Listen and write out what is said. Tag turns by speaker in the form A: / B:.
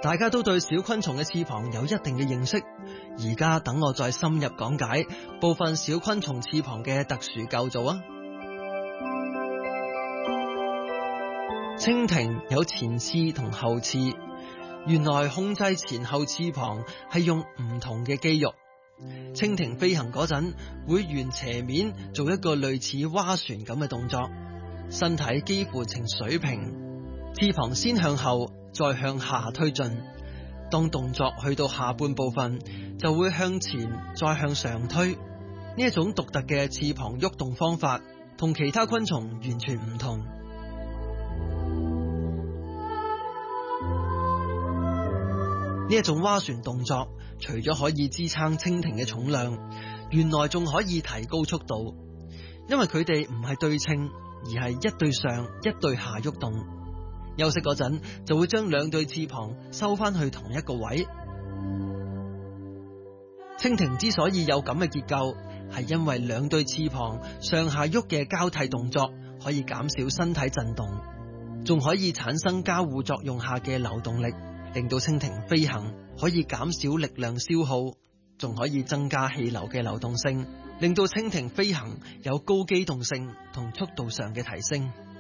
A: 大家都對小昆蟲嘅翅膀有一定嘅認識，而家等我再深入講解部分小昆蟲翅膀嘅特殊構造啊。蜻蜓有前翅同後翅，原來控制前後翅膀係用唔同嘅肌肉。蜻蜓飛行嗰陣會沿斜面做一個類似划船咁嘅動作，身體幾乎呈水平，翅膀先向後再向下推進，當動作去到下半部分就會向前再向上推。呢一種獨特嘅翅膀喐動方法同其他昆蟲完全唔同。呢一種划船動作除咗可以支撐蜻蜓嘅重量，原來仲可以提高速度，因為佢哋唔係對稱，而係一對上一對下喐動。休息嗰陣就會將兩對翅膀收翻去同一個位。蜻蜓之所以有咁嘅結構，係因為兩對翅膀上下喐嘅交替動作可以減少身體震動，仲可以產生交互作用下嘅流動力，令到蜻蜓飛行可以減少力量消耗，仲可以增加氣流嘅流動性，令到蜻蜓飛行有高機動性同速度上嘅提升。